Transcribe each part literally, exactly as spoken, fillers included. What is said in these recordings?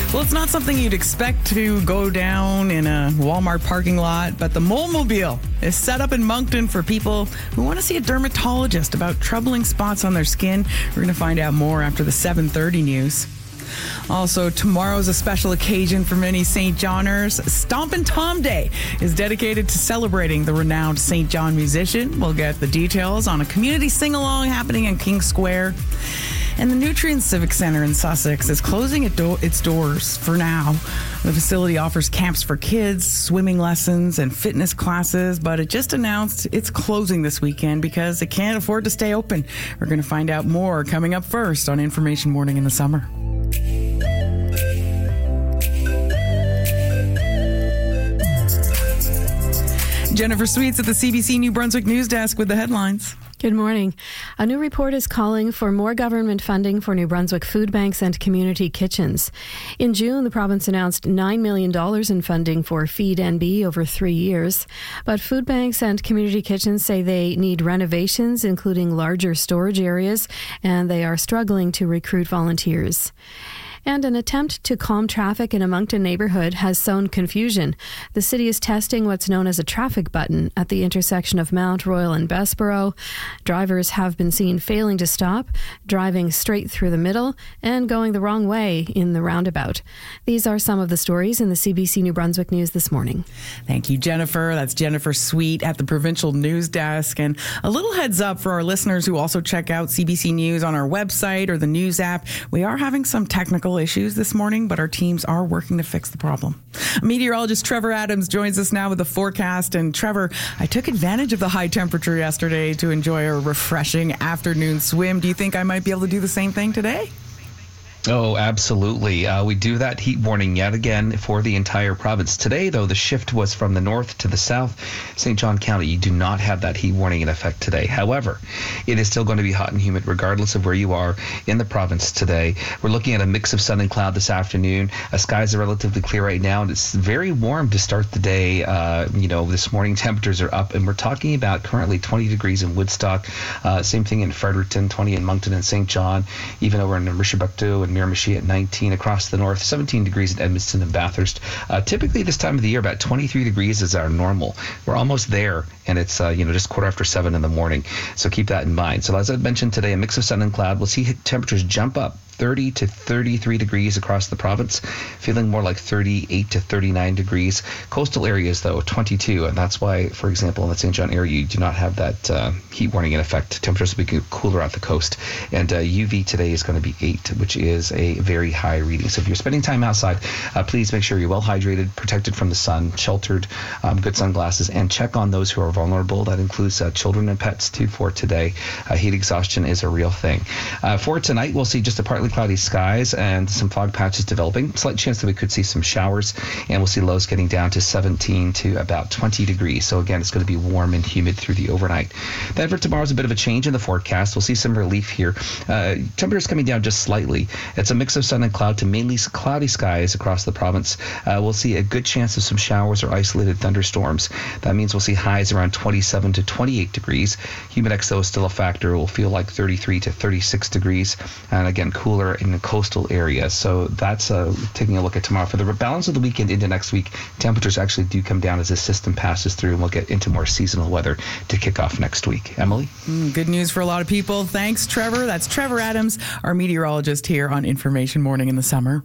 Well, it's not something you'd expect to go down in a Walmart parking lot, but the Mole-mobile is set up in Moncton for people who want to see a dermatologist about troubling spots on their skin. We're going to find out more after the seven thirty news. Also, tomorrow's a special occasion for many Saint Johners. Stompin' Tom Day is dedicated to celebrating the renowned Saint John musician. We'll get the details on a community sing-along happening in King Square. And the Nutrien Civic Centre in Sussex is closing it do- its doors for now. The facility offers camps for kids, swimming lessons, and fitness classes, but it just announced it's closing this weekend because it can't afford to stay open. We're going to find out more coming up first on Information Morning in the Summer. Jennifer Sweets at the C B C New Brunswick News Desk with the headlines. Good morning. A new report is calling for more government funding for New Brunswick food banks and community kitchens. In June, the province announced nine million dollars in funding for Feed N B over three years. But food banks and community kitchens say they need renovations, including larger storage areas, and they are struggling to recruit volunteers. And an attempt to calm traffic in a Moncton neighbourhood has sown confusion. The city is testing what's known as a traffic button at the intersection of Mount Royal and Bessborough. Drivers have been seen failing to stop, driving straight through the middle, and going the wrong way in the roundabout. These are some of the stories in the C B C New Brunswick News this morning. Thank you, Jennifer. That's Jennifer Sweet at the Provincial News Desk. And a little heads up for our listeners who also check out C B C News on our website or the News app. We are having some technical issues this morning, but our teams are working to fix the problem. Meteorologist Trevor Adams joins us now with the forecast. And Trevor, I took advantage of the high temperature yesterday to enjoy a refreshing afternoon swim. Do you think I might be able to do the same thing today? Oh, absolutely. Uh, we do that heat warning yet again for the entire province. Today, though, the shift was from the north to the south. Saint John County, you do not have that heat warning in effect today. However, it is still going to be hot and humid regardless of where you are in the province today. We're looking at a mix of sun and cloud this afternoon. Uh, skies are relatively clear right now, and it's very warm to start the day. Uh, you know, this morning temperatures are up, and we're talking about currently twenty degrees in Woodstock. Uh, same thing in Fredericton, twenty in Moncton and Saint John, even over in Miramichi and Miramichi at nineteen across the north, seventeen degrees in Edmundston and Bathurst. Uh, typically this time of the year, about twenty-three degrees is our normal. We're almost there, and it's uh, you know just quarter after seven in the morning. So keep that in mind. So as I mentioned today, a mix of sun and cloud. We'll see temperatures jump up thirty to thirty-three degrees across the province, feeling more like thirty-eight to thirty-nine degrees. Coastal areas, though, twenty-two, and that's why, for example, in the Saint John area, you do not have that uh, heat warning in effect. Temperatures will be cooler at the coast, and uh, U V today is going to be eight, which is a very high reading. So if you're spending time outside, uh, please make sure you're well hydrated, protected from the sun, sheltered, um, good sunglasses, and check on those who are vulnerable. That includes uh, children and pets, too, for today. Uh, heat exhaustion is a real thing. Uh, for tonight, we'll see just a partly cloudy skies and some fog patches developing. Slight chance that we could see some showers, and we'll see lows getting down to seventeen to about twenty degrees. So again, it's going to be warm and humid through the overnight. Then for tomorrow's a bit of a change in the forecast. We'll see some relief here. Uh, temperatures coming down just slightly. It's a mix of sun and cloud to mainly cloudy skies across the province. Uh, we'll see a good chance of some showers or isolated thunderstorms. That means we'll see highs around twenty-seven to twenty-eight degrees. Humidex, though, is still a factor. It will feel like thirty-three to thirty-six degrees, and again, cooler in the coastal areas. So that's uh, taking a look at tomorrow. For the balance of the weekend into next week, temperatures actually do come down as this system passes through, and we'll get into more seasonal weather to kick off next week. Emily? Mm, good news for a lot of people. Thanks, Trevor. That's Trevor Adams, our meteorologist here on Information Morning in the Summer.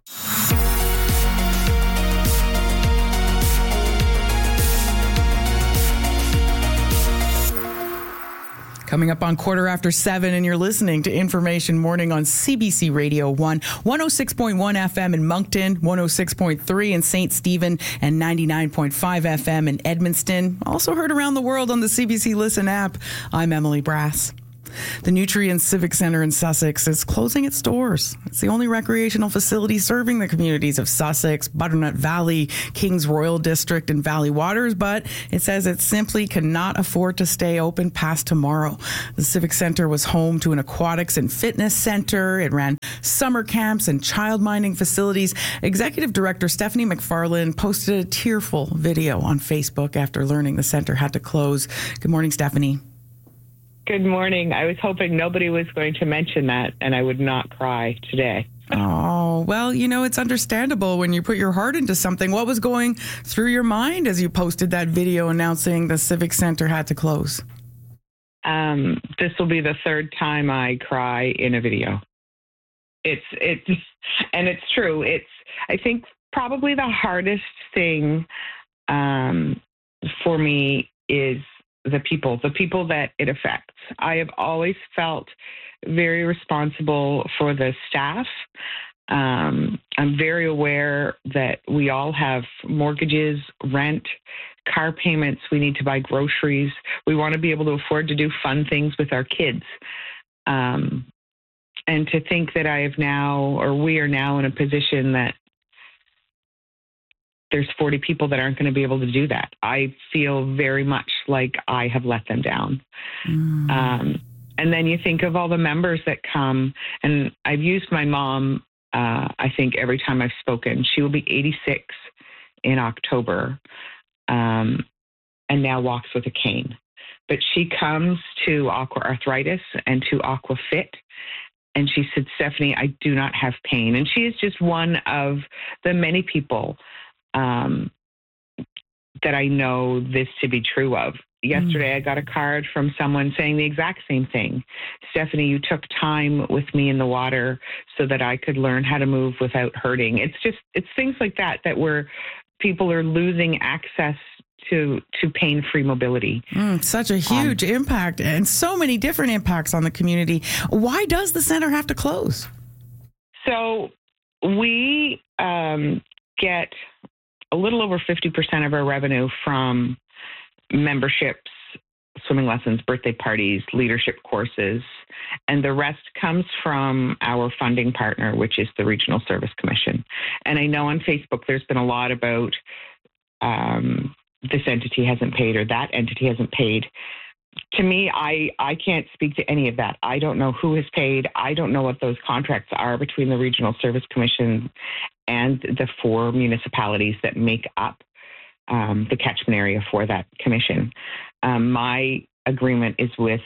Coming up on quarter after seven, and you're listening to Information Morning on C B C Radio one, one oh six point one F M in Moncton, one oh six point three in Saint Stephen, and ninety-nine point five F M in Edmundston. Also heard around the world on the C B C Listen app. I'm Emily Brass. The Nutrien Civic Centre in Sussex is closing its doors. It's the only recreational facility serving the communities of Sussex, Butternut Valley, Kings Royal District, and Valley Waters, but it says it simply cannot afford to stay open past tomorrow. The Civic Centre was home to an aquatics and fitness centre. It ran summer camps and child minding facilities. Executive Director Stephanie McFarland posted a tearful video on Facebook after learning the centre had to close. Good morning, Stephanie. Good morning. I was hoping nobody was going to mention that and I would not cry today. Oh, well, you know, it's understandable when you put your heart into something. What was going through your mind as you posted that video announcing the Civic Center had to close? Um, this will be the third time I cry in a video. It's, it's, and it's true. It's, I think probably the hardest thing um, for me is the people, the people that it affects. I have always felt very responsible for the staff. Um, I'm very aware that we all have mortgages, rent, car payments. We need to buy groceries. We want to be able to afford to do fun things with our kids. Um, and to think that I have now, or we are now in a position that there's forty people that aren't going to be able to do that. I feel very much like I have let them down. Mm. Um, and then you think of all the members that come, and I've used my mom, uh, I think every time I've spoken. She will be eighty-six in October, um, and now walks with a cane. But she comes to Aqua Arthritis and to Aqua Fit, and she said, Stephanie, I do not have pain. And she is just one of the many people um, that I know this to be true of. Yesterday, mm. I got a card from someone saying the exact same thing. Stephanie, you took time with me in the water so that I could learn how to move without hurting. It's just, it's things like that, that where people are losing access to, to pain-free mobility. Mm, such a huge um, impact, and so many different impacts on the community. Why does the center have to close? So we um, get a little over fifty percent of our revenue from memberships, swimming lessons, birthday parties, leadership courses, and the rest comes from our funding partner, which is the Regional Service Commission. And I know on Facebook there's been a lot about um, this entity hasn't paid or that entity hasn't paid. To me, I, I can't speak to any of that. I don't know who has paid. I don't know what those contracts are between the Regional Service Commission and the four municipalities that make up Um, the catchment area for that commission. Um, my agreement is with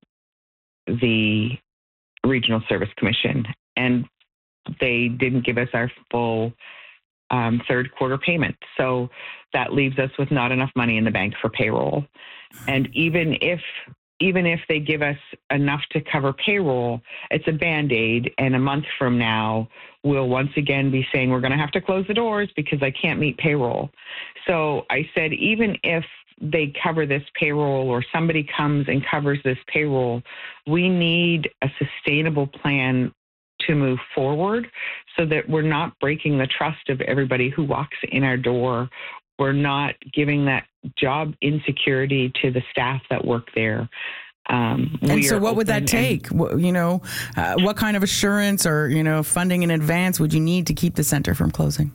the Regional Service Commission, and they didn't give us our full um, third quarter payment. So that leaves us with not enough money in the bank for payroll. And even if even if they give us enough to cover payroll, it's a Band-Aid, and a month from now, we'll once again be saying we're going to have to close the doors because I can't meet payroll. So I said, even if they cover this payroll or somebody comes and covers this payroll, we need a sustainable plan to move forward so that we're not breaking the trust of everybody who walks in our door. We're not giving that job insecurity to the staff that work there. Um, and so what would that take? And, you know, uh, what kind of assurance or, you know, funding in advance would you need to keep the center from closing?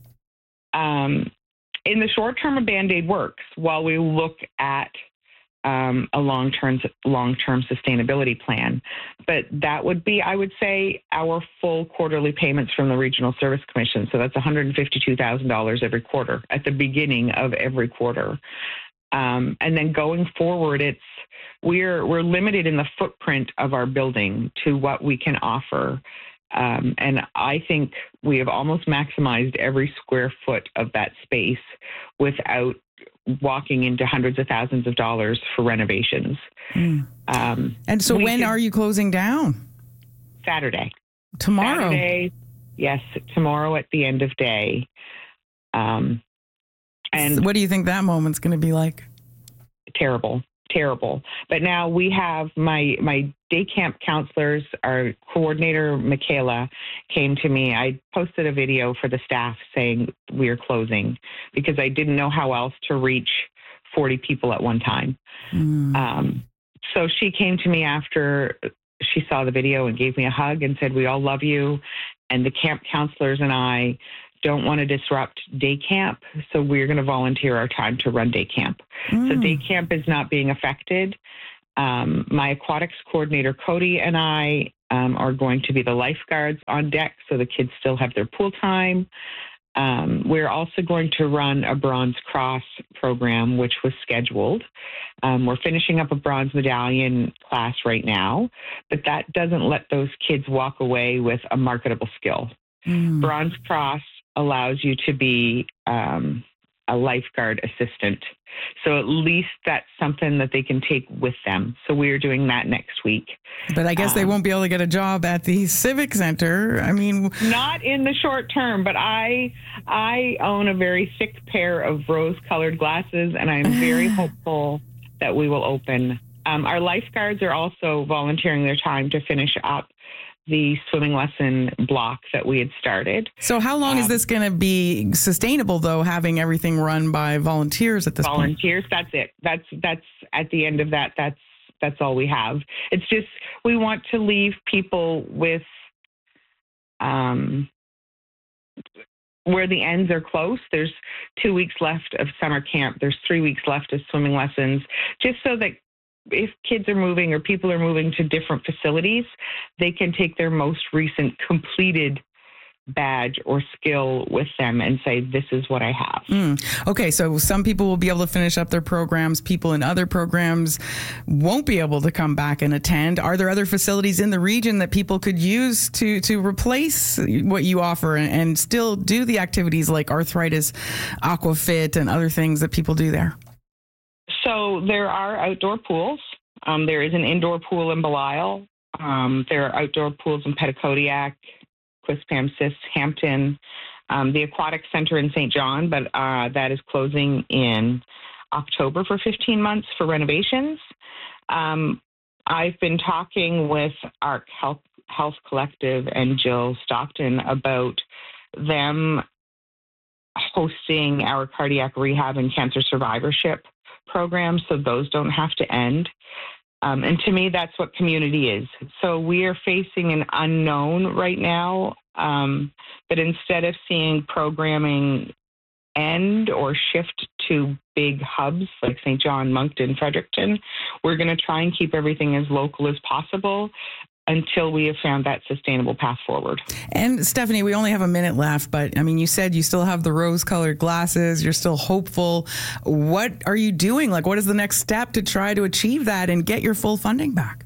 Um, in the short term, a Band-Aid works while we look at um, a long-term, long-term sustainability plan. But that would be, I would say, our full quarterly payments from the Regional Service Commission. So that's one hundred fifty-two thousand dollars every quarter at the beginning of every quarter. Um, and then going forward, it's we're we're limited in the footprint of our building to what we can offer. Um, and I think we have almost maximized every square foot of that space without walking into hundreds of thousands of dollars for renovations. Mm. Um, and so when are you closing down? Saturday. Tomorrow? Saturday, yes, tomorrow at the end of day. Um, and so what do you think that moment's going to be like? Terrible. Terrible. But now we have my my day camp counselors, our coordinator, Michaela, came to me. I posted a video for the staff saying we are closing because I didn't know how else to reach forty people at one time. Mm. Um, so she came to me after she saw the video and gave me a hug and said, we all love you. And the camp counselors and I don't want to disrupt day camp, so we're going to volunteer our time to run day camp. Mm. So day camp is not being affected. Um, my aquatics coordinator, Cody, and I um, are going to be the lifeguards on deck, so the kids still have their pool time. Um, we're also going to run a Bronze Cross program, which was scheduled. Um, we're finishing up a Bronze Medallion class right now, but that doesn't let those kids walk away with a marketable skill. Mm. Bronze Cross allows you to be um, a lifeguard assistant. So at least that's something that they can take with them. So we're doing that next week. But I guess um, they won't be able to get a job at the Civic Center. I mean, not in the short term, but I I own a very thick pair of rose-colored glasses, and I'm very hopeful that we will open. Um, our lifeguards are also volunteering their time to finish up the swimming lesson block that we had started. So how long um, is this going to be sustainable, though, having everything run by volunteers at this volunteers, point? Volunteers, that's it. That's that's at the end of that, that's that's all we have. It's just we want to leave people with um, where the ends are close. There's two weeks left of summer camp. There's three weeks left of swimming lessons, just so that if kids are moving or people are moving to different facilities, they can take their most recent completed badge or skill with them and say, this is what I have. Mm. Okay, so some people will be able to finish up their programs. People in other programs won't be able to come back and attend. Are there other facilities in the region that people could use to, to replace what you offer and, and still do the activities like arthritis, aquafit, and other things that people do there? So there are outdoor pools. Um, there is an indoor pool in Belisle. Um, there are outdoor pools in Petitcodiac, Quispamsis, Hampton, um, the Aquatic Center in Saint John, but uh, that is closing in October for fifteen months for renovations. Um, I've been talking with ARC Health, Health Collective and Jill Stockton about them hosting our cardiac rehab and cancer survivorship programs, so those don't have to end. Um, and to me, that's what community is. So we are facing an unknown right now, um, but instead of seeing programming end or shift to big hubs like Saint John, Moncton, Fredericton, we're going to try and keep everything as local as possible until we have found that sustainable path forward. And Stephanie, we only have a minute left, but I mean, you said you still have the rose-colored glasses. You're still hopeful. What are you doing? Like, what is the next step to try to achieve that and get your full funding back?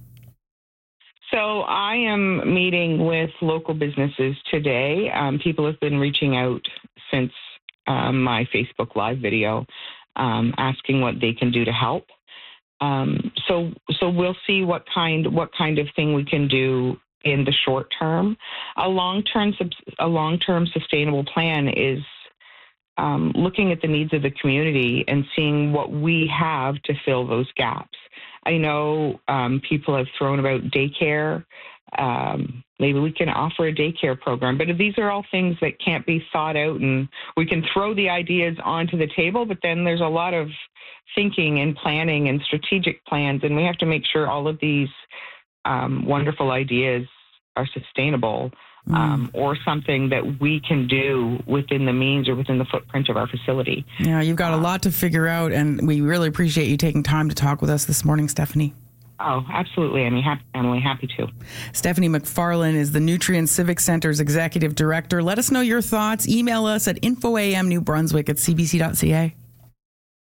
So I am meeting with local businesses today. Um, people have been reaching out since um, my Facebook Live video, um, asking what they can do to help. Um, so, so we'll see what kind, what kind of thing we can do in the short term. A long-term, a long-term sustainable plan is um, looking at the needs of the community and seeing what we have to fill those gaps. I know um, people have thrown about daycare. Um, maybe we can offer a daycare program, but these are all things that can't be thought out, and we can throw the ideas onto the table, but then there's a lot of thinking and planning and strategic plans, and we have to make sure all of these um, wonderful ideas are sustainable um, mm. or something that we can do within the means or within the footprint of our facility. Yeah, you've got a lot to figure out, and we really appreciate you taking time to talk with us this morning, Stephanie. Oh, absolutely. I'm happy, Emily. Happy to. Stephanie McFarlane is the Nutrien Civic Center's Executive Director. Let us know your thoughts. Email us at info a m new brunswick at c b c dot c a.